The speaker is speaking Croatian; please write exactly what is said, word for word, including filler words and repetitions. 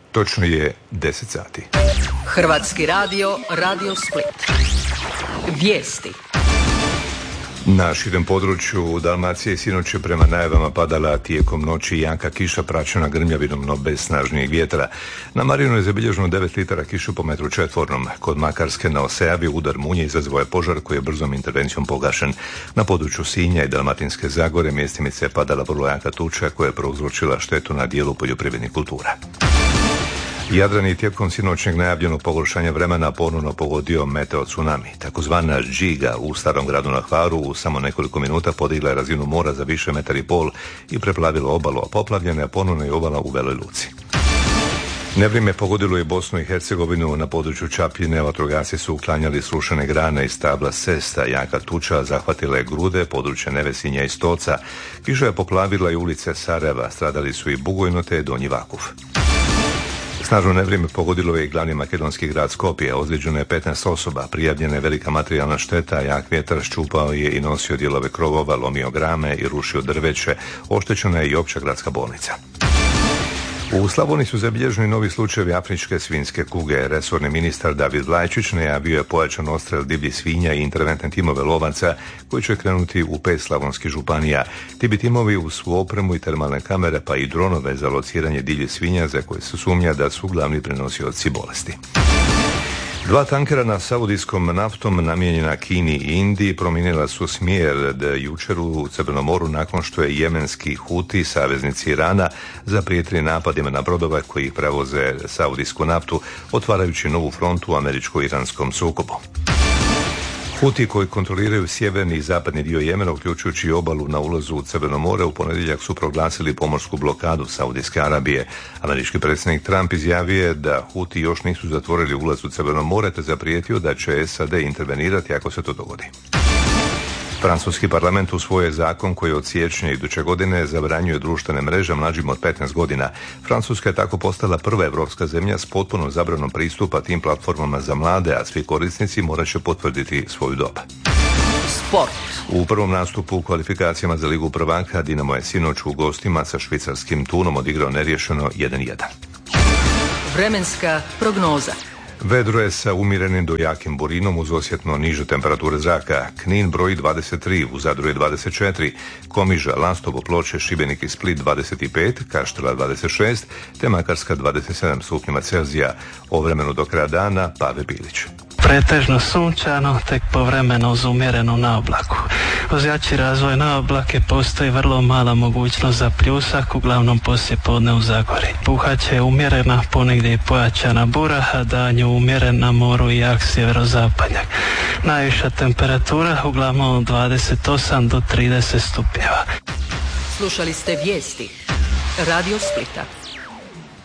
Točno je deset sati. Hrvatski radio, Radio Split. Vijesti. Na širem području Dalmacije sinoć je prema najavama padala tijekom noći jaka kiša praćena grmljavinom, no bez snažnijeg vjetra. Na Marinu je zabilježeno devet litara kiše po metru četvornom. Kod Makarske na Osejavi udar munje izazvao je požar koji je brzom intervencijom pogašen. Na području Sinja i Dalmatinske Zagore mjestimice je padala vrlo jaka tuča koja je prouzročila štetu na dijelu poljoprivrednih kultura. Jadran je tijekom sinoćnjeg najavljenog pogoršanja vremena ponovno pogodio meteo tsunami. Takozvana džiga u Starom gradu na Hvaru u samo nekoliko minuta podigla je razinu mora za više metar i pol i preplavila obalu, a poplavljena je ponovno i obala u Veloj Luci. Nevrijeme pogodilo je Bosnu i Hercegovinu. Na području Čapljine vatrogasci su uklanjali srušene grane iz stabla s cesta. Jaka tuča zahvatila je Grude, područje Nevesinja i Stoca. Kiša je poplavila i ulice Sarajeva. Stradali su i Bugojno te Donji Vakuf. Snažno nevrijeme pogodilo je i glavni makedonski grad Skopje. Ozlijeđeno je petnaest osoba, prijavljena je velika materijalna šteta, jak vjetar ščupao je i nosio dijelove krovova, lomio grame i rušio drveće. Oštećena je i opća gradska bolnica. U Slavoniji su zabilježeni novi slučajevi afričke svinjske kuge. Resorni ministar David Vlajčić najavio je pojačan odstrel divljih svinja i interventne timove lovaca koji će krenuti u pet slavonskih županija. Ti bi timovi uz svu opremu i termalne kamere pa i dronove za lociranje divljih svinja za koje se sumnja da su glavni prenosioci bolesti. Dva tankera na saudijskom naftom namijenjena Kini i Indiji promijenila su smjer jučer u Crvenom moru nakon što je jemenski Huti, saveznici Irana, zaprijetili napadima na brodove koji ih prevoze saudijsku naftu, otvarajući novu frontu u američko-iranskom sukobu. Huti koji kontroliraju sjeverni i zapadni dio Jemena, uključujući obalu na ulazu u Crveno more, u ponedjeljak su proglasili pomorsku blokadu Saudijske Arabije. Američki predsjednik Trump izjavio je da Huti još nisu zatvorili ulaz u Crveno more te zaprijetio da će S A D intervenirati ako se to dogodi. Francuski parlament usvojio je zakon koji od siječnja iduće godine zabranjuje društvene mreže mlađim od petnaest godina. Francuska je tako postala prva evropska zemlja s potpunom zabranom pristupa tim platformama za mlade, a svi korisnici morat će potvrditi svoju dob. Sport. U prvom nastupu u kvalifikacijama za Ligu prvaka Dinamo je sinoć u gostima sa švicarskim Thunom odigrao neriješeno jedan jedan. Vremenska prognoza. Vedro je sa umjerenim do jakim burinom uz osjetno niže temperature zraka. Knin broji dvadeset tri, u Zadru je dvadeset četiri, Komiža, Lastovo, Ploče, Šibenik i Split dvadeset pet, Kaštela dvadeset šest, te Makarska dvadeset sedam stupnjeva Celzija. O vremenu do kraja dana Pave Bilić. Pretežno sunčano, tek povremeno uz umjerenu naoblaku. Uz jači razvoj naoblake postoji vrlo mala mogućnost za pljusak, uglavnom poslije podne u Zagori. Puhaće umjerena, ponegdje i pojačana bura, a danju umjeren na moru i jak sjeverozapadnjak. Najviša temperatura uglavnom od dvadeset osam do trideset stupnjeva. Slušali ste vijesti Radio Splita.